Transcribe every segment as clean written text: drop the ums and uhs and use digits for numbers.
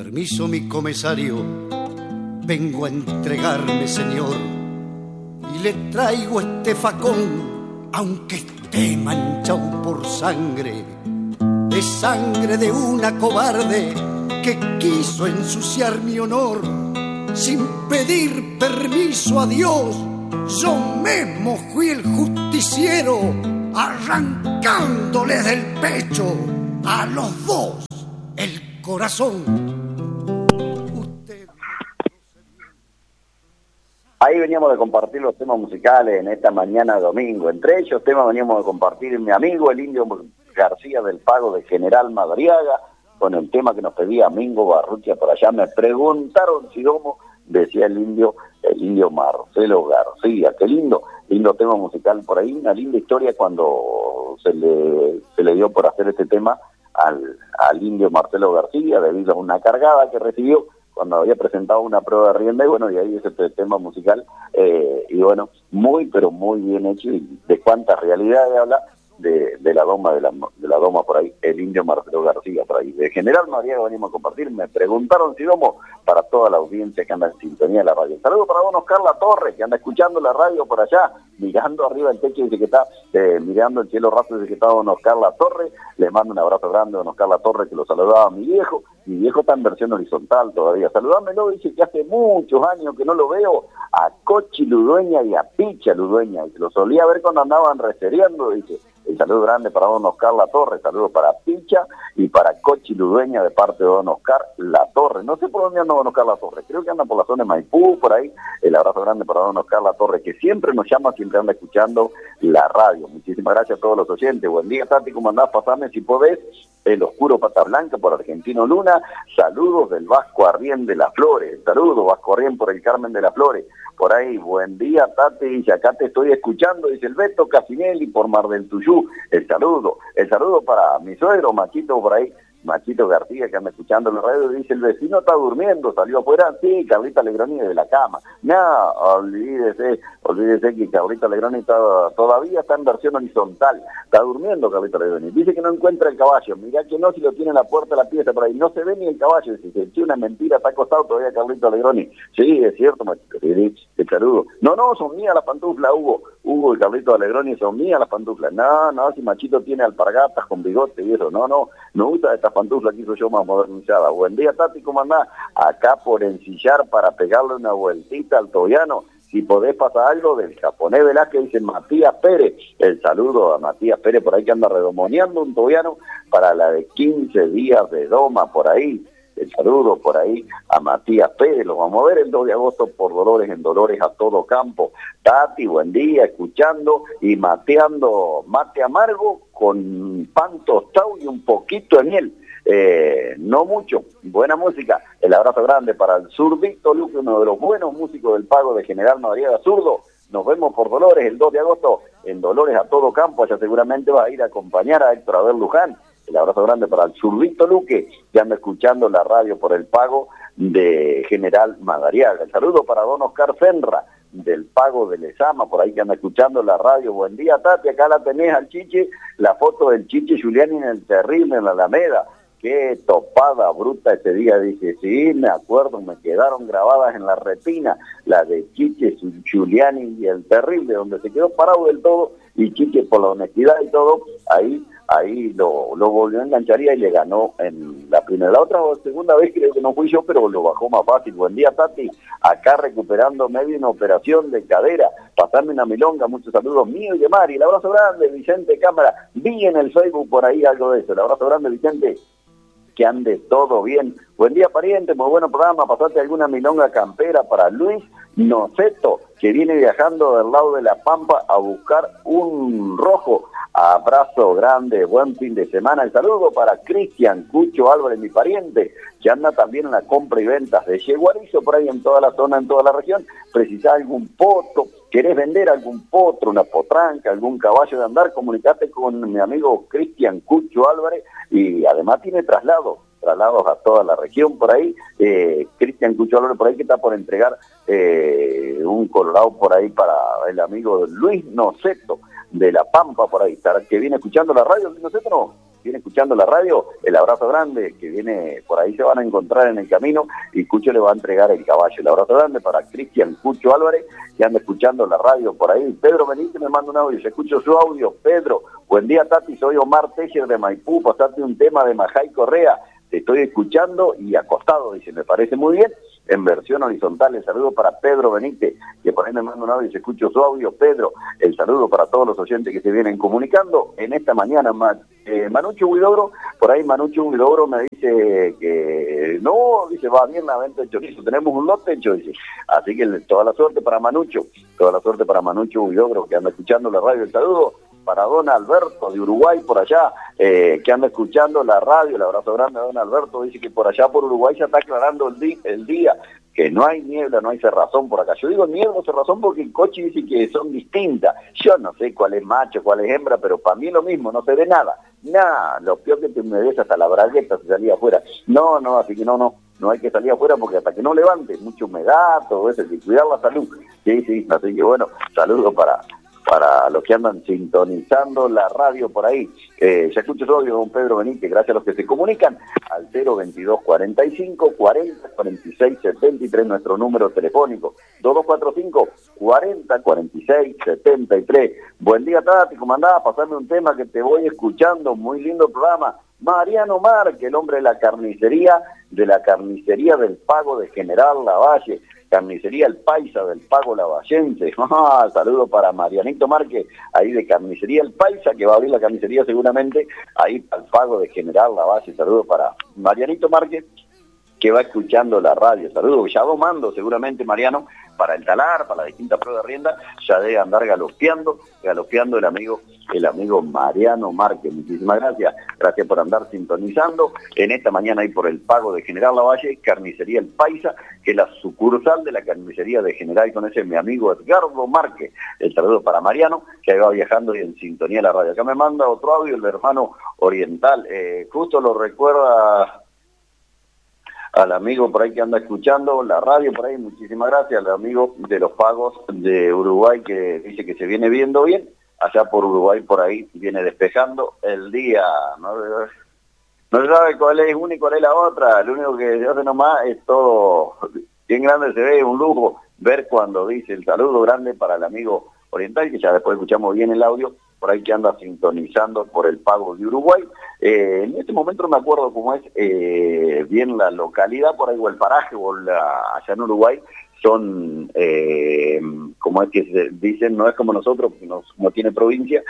Permiso, mi comisario, vengo a entregarme, señor, y le traigo este facón, aunque esté manchado por sangre, de sangre de una cobarde que quiso ensuciar mi honor. Sin pedir permiso a Dios, yo mismo fui el justiciero, arrancándoles del pecho a los dos el corazón. Ahí veníamos de compartir los temas musicales en esta mañana de domingo. Entre ellos temas veníamos de compartir mi amigo el Indio García del Pago de General Madariaga, con el tema que nos pedía Mingo Barrutia por allá. Me preguntaron si domo, decía el indio Marcelo García. Qué lindo tema musical por ahí, una linda historia cuando se le dio por hacer este tema al indio Marcelo García, debido a una cargada que recibió cuando había presentado una prueba de rienda, y bueno, y ahí es este tema musical, y bueno, muy, pero muy bien hecho, y de cuántas realidades habla de la doma por ahí, el indio Marcelo García por ahí. De General Madariaga venimos a compartir. Me preguntaron si domo, para toda la audiencia que anda en sintonía de la radio. Saludos para don Oscar La Torre, que anda escuchando la radio por allá, mirando arriba el techo, dice que está mirando el cielo raso, dice que está don Oscar La Torre. Le mando un abrazo grande a don Oscar La Torre, que lo saludaba a mi viejo está en versión horizontal todavía. Saludámelo, dice que hace muchos años que no lo veo, a Cochi Ludueña y a Picha Ludueña, y lo solía ver cuando andaban resereando, dice. El saludo grande para don Oscar La Torre, saludo para Picha y para Cochi Ludueña de parte de don Oscar La Torre. No sé por dónde anda don Oscar La Torre, creo que anda por la zona de Maipú, por ahí. El abrazo grande para don Oscar La Torre, que siempre nos llama, siempre anda escuchando la radio. Muchísimas gracias a todos los oyentes. Buen día, Tati, ¿cómo andás? Pasame si podés. El Oscuro Pata Blanca por Argentino Luna. Saludos del Vasco Arrién de las Flores. Saludos, Vasco Arrién por el Carmen de las Flores. Por ahí, buen día, Tati, dice, acá te estoy escuchando, dice el Beto Casinelli por Mar del Tuyú. El saludo para mi suegro, Machito, por ahí, Machito García, que anda escuchando la radio, dice, el vecino está durmiendo, salió afuera. Sí, Carlita Legroni de la cama. No, olvídese que Carlita Legroni todavía está en versión horizontal. Está durmiendo Carlita Legroni. Dice que no encuentra el caballo. Mirá que no, si lo tiene en la puerta de la pieza por ahí. No se ve ni el caballo. Dice, se echó una mentira, está acostado todavía Carlita Legroni. Sí, es cierto, Machito. Sí, el saludo. No, son mías las pantuflas, Hugo y Carlito Legroni, son mías las pantuflas. No, si Machito tiene alpargatas con bigote y eso. No usa estas pantuflas que hizo yo más modernizada. Buen día, Tati, ¿cómo andás? Acá por ensillar para pegarle una vueltita al tobiano. Si podés pasar algo del japonés Velázquez, dice Matías Pérez. El saludo a Matías Pérez por ahí, que anda redomoneando un tobiano para la de 15 días de doma por ahí. El saludo por ahí a Matías Pérez. Lo vamos a ver el 2 de agosto por Dolores, en Dolores a todo campo. Tati, buen día, escuchando y mateando mate amargo con pan tostado y un poquito de miel. No mucho, buena música. El abrazo grande para el Zurdito Luque, uno de los buenos músicos del Pago de General Madariaga. Zurdo, nos vemos por Dolores el 2 de agosto en Dolores a todo campo. Allá seguramente va a ir a acompañar a Héctor Abel Luján. El abrazo grande para el Zurdito Luque, que anda escuchando la radio por el Pago de General Madariaga. El saludo para don Oscar Fenra, del Pago de Lezama, por ahí que anda escuchando la radio. Buen día, Tati, acá la tenés al Chiche, la foto del Chiche Giuliani en el Terrible, en la Alameda. Qué topada bruta ese día, dije, sí, me acuerdo, me quedaron grabadas en la retina, la de Chiche Giuliani y el Terrible, donde se quedó parado del todo, y Chiche por la honestidad y todo, ahí lo volvió a enganchar y le ganó en la primera. La otra o segunda vez creo que no fui yo, pero lo bajó más fácil. Buen día, Tati, acá recuperándome de una operación de cadera, pasarme una milonga, muchos saludos mío y de Mari. El abrazo grande, Vicente Cámara, vi en el Facebook por ahí algo de eso. El abrazo grande, Vicente, que ande todo bien. Buen día, pariente, muy buen programa. Pasate alguna milonga campera para Luis Noceto, que viene viajando del lado de La Pampa a buscar un rojo. Abrazo grande, buen fin de semana. El saludo para Cristian Cucho Álvarez, mi pariente, que anda también en la compra y ventas de Yeguarizo, por ahí en toda la zona, en toda la región. Precisás algún potro, querés vender algún potro, una potranca, algún caballo de andar, comunicate con mi amigo Cristian Cucho Álvarez, y además tiene traslados a toda la región por ahí. Cristian Cucho Álvarez por ahí, que está por entregar un colorado por ahí para el amigo Luis Noceto de La Pampa por ahí, que viene escuchando la radio. Luis Noceto, no, viene escuchando la radio, el abrazo grande, que viene, por ahí se van a encontrar en el camino, y Cucho le va a entregar el caballo. El abrazo grande para Cristian Cucho Álvarez, que anda escuchando la radio por ahí. Pedro Benítez me manda un audio, se escucho su audio. Pedro, buen día Tati, soy Omar Tejer de Maipú, pasate un tema de Majay Correa, te estoy escuchando y acostado, dice, me parece muy bien, en versión horizontal. El saludo para Pedro Benítez, que por ahí me manda un audio y se escucho su audio. Pedro, el saludo para todos los oyentes que se vienen comunicando en esta mañana. Manucho Huidobro, por ahí Manucho Huidobro me dice que no, dice, va bien la venta de chorizo, tenemos un lote de chorizo, así que toda la suerte para Manucho Huidobro, que anda escuchando la radio. El saludo para don Alberto de Uruguay por allá, que anda escuchando la radio. El abrazo grande a don Alberto, dice que por allá por Uruguay se está aclarando el día, que no hay niebla, no hay cerrazón por acá. Yo digo niebla o cerrazón porque el coche dice que son distintas. Yo no sé cuál es macho, cuál es hembra, pero para mí lo mismo, no se ve nada. Nada, lo peor que te humedece hasta la bragueta se salía afuera. No, así que no hay que salir afuera porque hasta que no levante, mucha humedad, todo eso, hay que cuidar la salud. Sí, así que bueno, saludos para los que andan sintonizando la radio por ahí. Ya escucho su audio, don Pedro Benítez, gracias a los que se comunican al 022 45 40 46 73, nuestro número telefónico, 2245 40 46 73. Buen día Tati, ¿cómo andás? Pasame un tema que te voy escuchando, muy lindo programa. Mariano Marque, el hombre de la carnicería del Pago de General Lavalle, carnicería El Paisa del Pago Lavallense. Saludo para Marianito Marque, ahí de carnicería El Paisa, que va a abrir la carnicería seguramente ahí al Pago de General Lavalle. Saludo para Marianito Marque, que va escuchando la radio. Saludos, ya domando seguramente Mariano para el talar, para las distintas pruebas de rienda, ya debe andar galopeando el amigo Mariano Márquez. Muchísimas gracias por andar sintonizando en esta mañana ahí por el Pago de General Lavalle, carnicería El Paisa, que es la sucursal de la carnicería de General, con ese mi amigo Edgardo Márquez. El saludo para Mariano, que ahí va viajando y en sintonía de la radio. Acá me manda otro audio el hermano Oriental, justo lo recuerda al amigo por ahí que anda escuchando la radio por ahí. Muchísimas gracias al amigo de los Pagos de Uruguay, que dice que se viene viendo bien allá por Uruguay, por ahí viene despejando el día. No sabe cuál es una y cuál es la otra, lo único que se hace nomás es todo bien grande, se ve un lujo ver cuando dice. El saludo grande para el amigo Oriental, que ya después escuchamos bien el audio, por ahí que anda sintonizando por el Pago de Uruguay. En este momento no me acuerdo cómo es bien la localidad, por ahí o el paraje, allá en Uruguay, son, como es que se dicen, no es como nosotros, que no tiene provincia,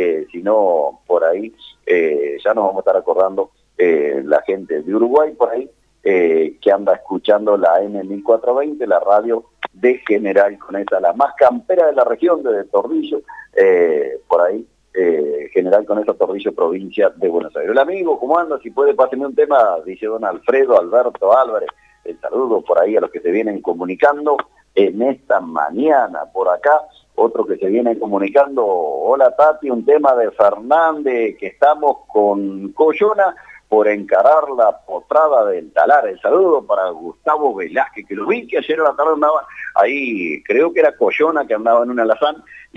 sino por ahí, ya nos vamos a estar acordando la gente de Uruguay, por ahí, que anda escuchando la M1420, la radio de General Conesa, la más campera de la región de Torrillo, por ahí, General Conesa, Torrillo, provincia de Buenos Aires. El amigo, ¿cómo anda? Si puede, páseme un tema, dice don Alfredo Alberto Álvarez. El saludo por ahí a los que se vienen comunicando en esta mañana. Por acá, otro que se viene comunicando, hola Tati, un tema de Fernández, que estamos con Coyona por encarar la potrada del talar. El saludo para Gustavo Velázquez, que lo vi que ayer a la tarde andaba ahí, creo que era Coyona que andaba en un alazán,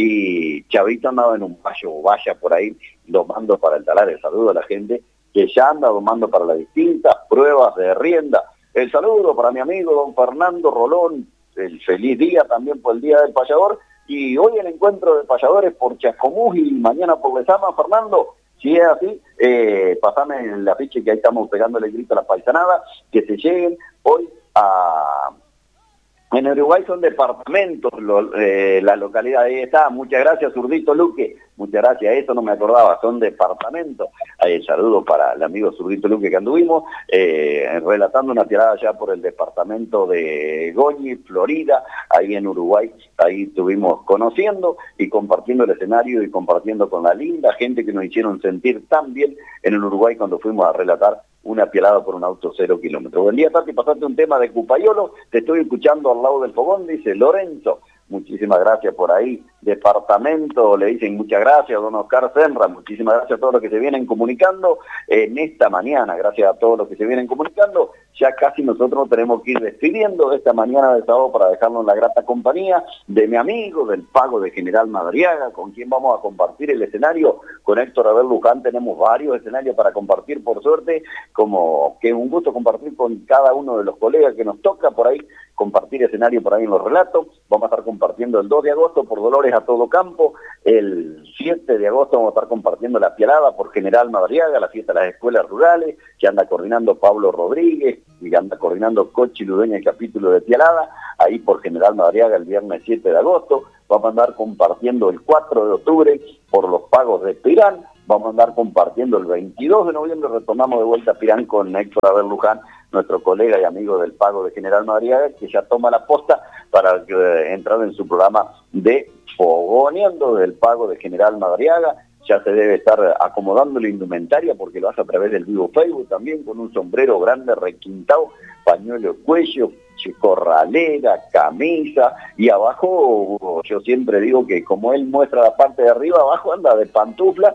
y Chavito andaba en un payo vaya por ahí, domando para el talar. El saludo a la gente que ya anda domando para las distintas pruebas de rienda. El saludo para mi amigo don Fernando Rolón, el feliz día también por el Día del Payador, y hoy el encuentro de payadores por Chascomús y mañana por Lezama. Fernando, si es así, pasame el afiche que ahí estamos pegándole el grito a la paisanada, que se lleguen hoy a... En Uruguay son departamentos, la localidad ahí está. Muchas gracias, Zurdito Luque. Muchas gracias, eso no me acordaba, son departamentos. Ahí el saludo para el amigo Zurdito Luque, que anduvimos relatando una tirada allá por el departamento de Goñi, Florida, ahí en Uruguay. Ahí estuvimos conociendo y compartiendo el escenario y compartiendo con la linda gente que nos hicieron sentir tan bien en el Uruguay cuando fuimos a relatar una pielada por un auto 0 kilómetros. Buen día, Tati, pasaste un tema de Cupayolo, te estoy escuchando al lado del fogón, dice Lorenzo. Muchísimas gracias por ahí, departamento, le dicen muchas gracias, don Oscar Senra, muchísimas gracias a todos los que se vienen comunicando en esta mañana, gracias a todos los que se vienen comunicando, ya casi nosotros tenemos que ir despidiendo esta mañana de sábado para dejarnos la grata compañía de mi amigo del Pago de General Madariaga, con quien vamos a compartir el escenario. Con Héctor Abel Luján tenemos varios escenarios para compartir, por suerte, como que es un gusto compartir con cada uno de los colegas que nos toca por ahí, compartir escenario por ahí en los relatos. Vamos a estar compartiendo el 2 de agosto por Dolores a todo campo, el 7 de agosto vamos a estar compartiendo la Pialada por General Madariaga, la fiesta de las escuelas rurales, que anda coordinando Pablo Rodríguez, y anda coordinando Cochi Ludeña el capítulo de Pialada, ahí por General Madariaga el viernes 7 de agosto, vamos a andar compartiendo el 4 de octubre por los pagos de Pirán, vamos a andar compartiendo el 22 de noviembre, retomamos de vuelta a Pirán con Héctor Abel Luján, nuestro colega y amigo del Pago de General Madariaga, que ya toma la posta para entrar en su programa de Fogoneando del Pago de General Madariaga. Ya se debe estar acomodando la indumentaria porque lo hace a través del vivo Facebook también, con un sombrero grande requintado, pañuelo de cuello, corralera, camisa, y abajo yo siempre digo que como él muestra la parte de arriba, abajo anda de pantufla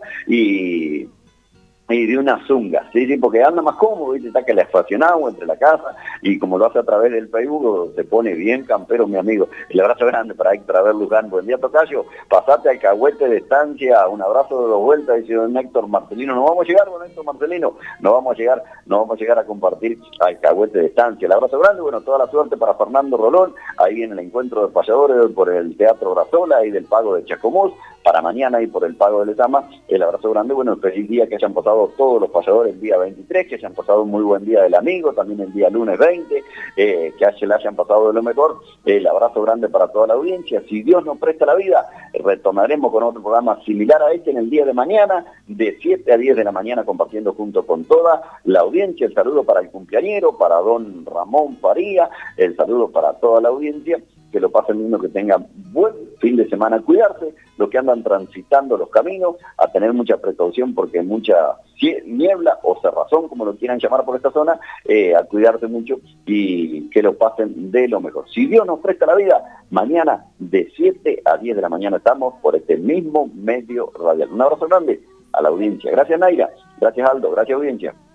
y de una zunga, sí, porque anda más cómodo, ¿viste? Está que le estacionado entre la casa, y como lo hace a través del Facebook, se pone bien campero, mi amigo. El abrazo grande para Héctor Abel Luján. Buen día, tocayo, pasate al Cahuete de Estancia, un abrazo de dos vueltas, dice don Héctor Marcelino. No vamos a llegar, don Héctor Marcelino, no vamos a llegar a compartir al Cahuete de Estancia. El abrazo grande, bueno, toda la suerte para Fernando Rolón, ahí viene el encuentro de payadores por el Teatro Brazola y del Pago de Chacomús, para mañana y por el Pago de Lezama. El abrazo grande, bueno, feliz día, que hayan pasado todos los payadores el día 23, que hayan pasado un muy buen día del amigo, también el día lunes 20, que le hayan pasado de lo mejor. El abrazo grande para toda la audiencia. Si Dios nos presta la vida, retomaremos con otro programa similar a este en el día de mañana, de 7 a 10 de la mañana, compartiendo junto con toda la audiencia. El saludo para el cumpleañero, para don Ramón Faría, el saludo para toda la audiencia. Que lo pasen lindo, que tengan buen fin de semana, cuidarse, los que andan transitando los caminos, a tener mucha precaución porque hay mucha niebla o cerrazón, como lo quieran llamar por esta zona, a cuidarse mucho y que lo pasen de lo mejor. Si Dios nos presta la vida, mañana de 7 a 10 de la mañana estamos por este mismo medio radial. Un abrazo grande a la audiencia. Gracias, Naira. Gracias, Aldo. Gracias, audiencia.